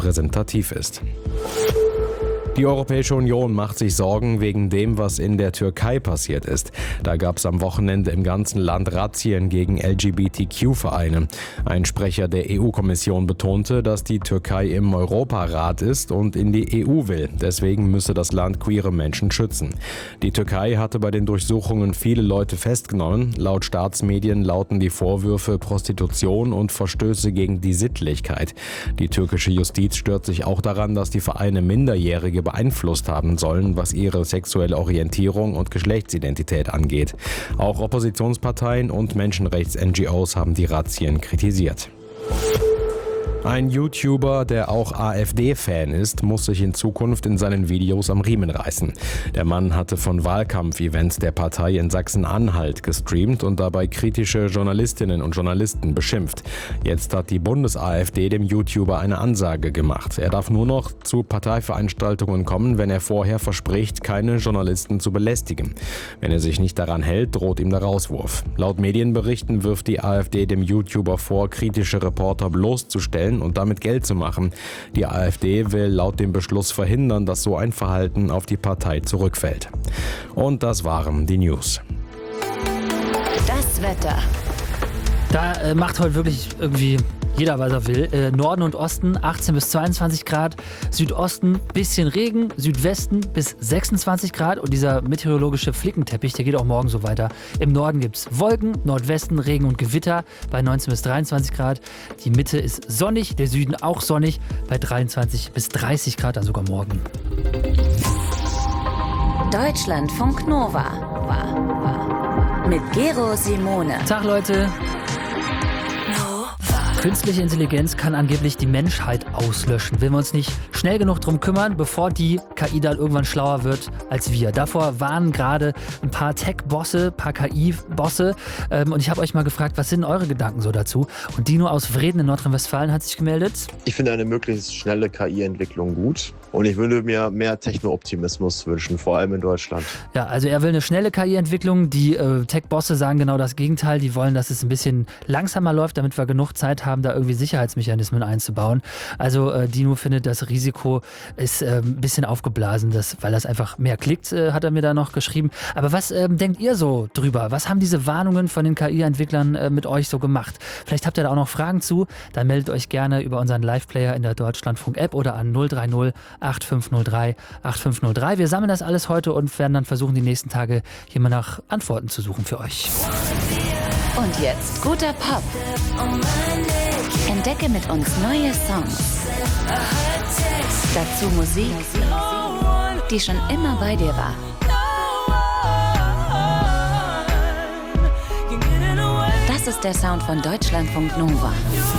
repräsentativ ist. Die Europäische Union macht sich Sorgen wegen dem, was in der Türkei passiert ist. Da gab es am Wochenende im ganzen Land Razzien gegen LGBTQ-Vereine. Ein Sprecher der EU-Kommission betonte, dass die Türkei im Europarat ist und in die EU will. Deswegen müsse das Land queere Menschen schützen. Die Türkei hatte bei den Durchsuchungen viele Leute festgenommen. Laut Staatsmedien lauten die Vorwürfe Prostitution und Verstöße gegen die Sittlichkeit. Die türkische Justiz stört sich auch daran, dass die Vereine Minderjährige beeinflusst haben sollen, was ihre sexuelle Orientierung und Geschlechtsidentität angeht. Auch Oppositionsparteien und Menschenrechts-NGOs haben die Razzien kritisiert. Ein YouTuber, der auch AfD-Fan ist, muss sich in Zukunft in seinen Videos am Riemen reißen. Der Mann hatte von Wahlkampfevents der Partei in Sachsen-Anhalt gestreamt und dabei kritische Journalistinnen und Journalisten beschimpft. Jetzt hat die Bundes-AfD dem YouTuber eine Ansage gemacht. Er darf nur noch zu Parteiveranstaltungen kommen, wenn er vorher verspricht, keine Journalisten zu belästigen. Wenn er sich nicht daran hält, droht ihm der Rauswurf. Laut Medienberichten wirft die AfD dem YouTuber vor, kritische Reporter bloßzustellen und damit Geld zu machen. Die AfD will laut dem Beschluss verhindern, dass so ein Verhalten auf die Partei zurückfällt. Und das waren die News. Das Wetter. Da macht heute wirklich irgendwie jeder, was er will. Norden und Osten 18 bis 22 Grad, Südosten bisschen Regen, Südwesten bis 26 Grad und dieser meteorologische Flickenteppich, der geht auch morgen so weiter. Im Norden gibt es Wolken, Nordwesten Regen und Gewitter bei 19 bis 23 Grad. Die Mitte ist sonnig, der Süden auch sonnig bei 23 bis 30 Grad, dann sogar morgen. Deutschlandfunk Nova mit Gero Simone. Tag Leute. Künstliche Intelligenz kann angeblich die Menschheit auslöschen. Wenn wir uns nicht schnell genug drum kümmern, bevor die KI dann irgendwann schlauer wird als wir. Davor warnen gerade ein paar Tech-Bosse, ein paar KI-Bosse. Und ich habe euch mal gefragt, was sind eure Gedanken so dazu? Und Dino aus Vreden in Nordrhein-Westfalen hat sich gemeldet. Ich finde eine möglichst schnelle KI-Entwicklung gut. Und ich würde mir mehr Techno-Optimismus wünschen, vor allem in Deutschland. Ja, also er will eine schnelle KI-Entwicklung. Die Tech-Bosse sagen genau das Gegenteil. Die wollen, dass es ein bisschen langsamer läuft, damit wir genug Zeit haben, da irgendwie Sicherheitsmechanismen einzubauen. Also Dino findet, das Risiko ist ein bisschen aufgeblasen, weil das einfach mehr klickt, hat er mir da noch geschrieben. Aber was denkt ihr so drüber? Was haben diese Warnungen von den KI-Entwicklern mit euch so gemacht? Vielleicht habt ihr da auch noch Fragen zu. Dann meldet euch gerne über unseren Live-Player in der Deutschlandfunk-App oder an 030 8503 8503. Wir sammeln das alles heute und werden dann versuchen, die nächsten Tage hier mal nach Antworten zu suchen für euch. Und jetzt guter Pop. Entdecke mit uns neue Songs. Dazu Musik, die schon immer bei dir war. Das ist der Sound von Deutschlandfunk Nova.